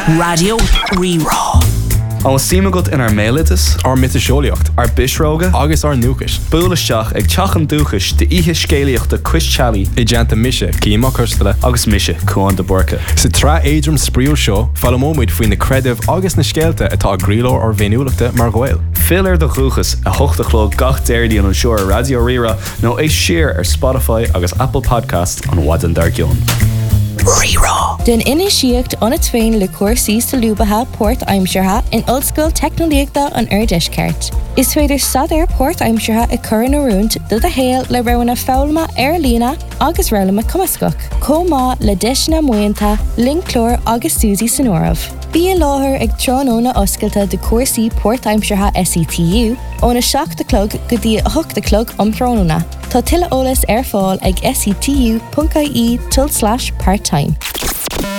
Radio Rerá. An símagat in mélitas ar mitiseolaíocht ar bisróga agus ar nuachis. Búlaisteach ag teachan dúchas de ihe scéalaíochta Chris-Chalí I deanta mise címa chustala agus mise chuan de borca. Sa tra éidrim spríú seo fallamóid faoin na creidimh agus na scéalta atá gríló ar bhéiniúlachta mar ghail. Fill de chuchas a hochtachló gach déirdí an seoir Radio Rerá nó é siar ar Spotify agus Apple Podcast an Wadan Dargion. Rerá. Den inisiíocht an het féin le cuasaí sa Lúbatha Port Aimseartha in Ollscoil Technolíochta an Ardisceart. Is féidir sadar Port Aimseartha I Curran Arúnt do a héal le roimhna fáilma ar lína agus roilma cumascoch. Comá le deisna muointa, linklór agus Susie Sonorov. Bí láthair ag trónóna oscailta de cuasaí Port Aimseartha SETU óna 7 clog go dtí 8 clog an trónóna. Tá tuilleolalas ar fáil ag setu.ie/part-time.